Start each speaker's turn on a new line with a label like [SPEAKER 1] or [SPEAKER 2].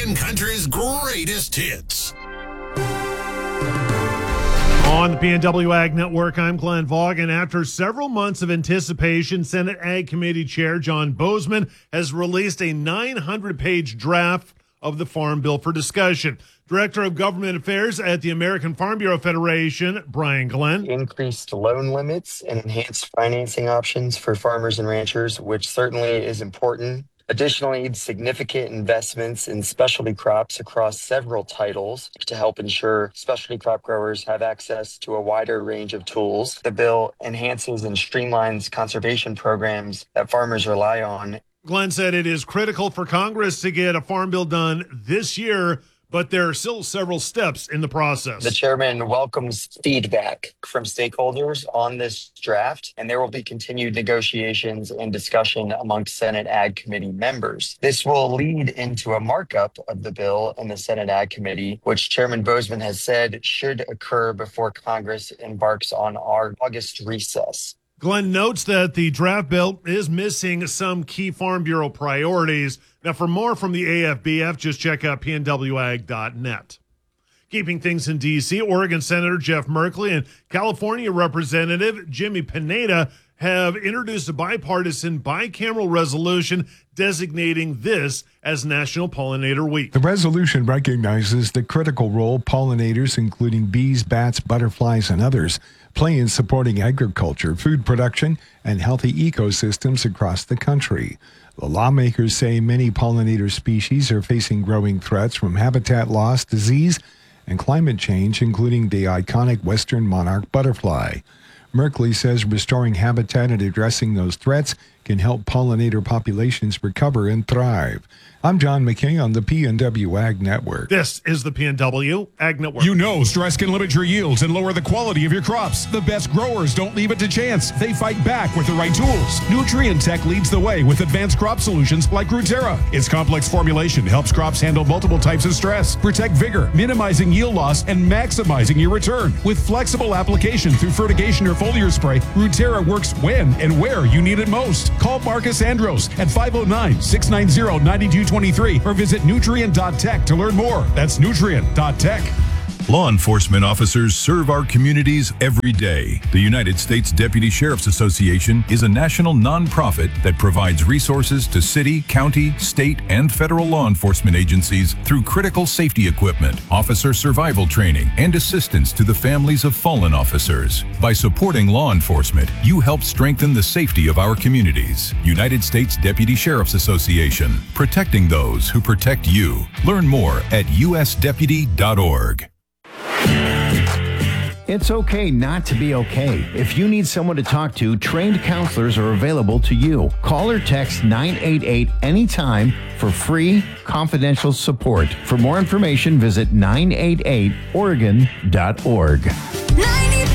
[SPEAKER 1] and country's greatest hits.
[SPEAKER 2] On the PNW Ag Network, I'm Glenn Vaughan. After several months of anticipation, Senate Ag Committee Chair John Boozman has released a 900-page draft of the Farm Bill for discussion. Director of Government Affairs at the American Farm Bureau Federation, Brian Glenn.
[SPEAKER 3] Increased loan limits and enhanced financing options for farmers and ranchers, which certainly is important. Additionally, significant investments in specialty crops across several titles to help ensure specialty crop growers have access to a wider range of tools. The bill enhances and streamlines conservation programs that farmers rely on.
[SPEAKER 2] Glenn said it is critical for Congress to get a farm bill done this year, but there are still several steps in the process.
[SPEAKER 3] The chairman welcomes feedback from stakeholders on this draft, and there will be continued negotiations and discussion amongst Senate Ag Committee members. This will lead into a markup of the bill in the Senate Ag Committee, which Chairman Boozman has said should occur before Congress embarks on our August recess.
[SPEAKER 2] Glenn notes that the draft bill is missing some key Farm Bureau priorities. Now, for more from the AFBF, just check out pnwag.net. Keeping things in D.C., Oregon Senator Jeff Merkley and California Representative Jimmy Pineda have introduced a bipartisan bicameral resolution designating this as National Pollinator Week.
[SPEAKER 4] The resolution recognizes the critical role pollinators, including bees, bats, butterflies, and others, play in supporting agriculture, food production, and healthy ecosystems across the country. The lawmakers say many pollinator species are facing growing threats from habitat loss, disease, and climate change, including the iconic western monarch butterfly. Merkley says restoring habitat and addressing those threats can help pollinator populations recover and thrive. I'm John McKay on the PNW Ag Network.
[SPEAKER 2] This is the PNW Ag Network.
[SPEAKER 5] You know stress can limit your yields and lower the quality of your crops. The best growers don't leave it to chance. They fight back with the right tools. Nutrient Tech leads the way with advanced crop solutions like Ruterra. Its complex formulation helps crops handle multiple types of stress, protect vigor, minimizing yield loss, and maximizing your return. With flexible application through fertigation or foliar spray, Ruterra works when and where you need it most. Call Marcus Andros at 509-690-9223 or visit nutrient.tech to learn more. That's nutrient.tech.
[SPEAKER 6] Law enforcement officers serve our communities every day. The United States Deputy Sheriff's Association is a national nonprofit that provides resources to city, county, state, and federal law enforcement agencies through critical safety equipment, officer survival training, and assistance to the families of fallen officers. By supporting law enforcement, you help strengthen the safety of our communities. United States Deputy Sheriff's Association, protecting those who protect you. Learn more at usdeputy.org.
[SPEAKER 7] It's okay not to be okay. If you need someone to talk to, trained counselors are available to you. Call or text 988 anytime for free, confidential support. For more information, visit 988oregon.org.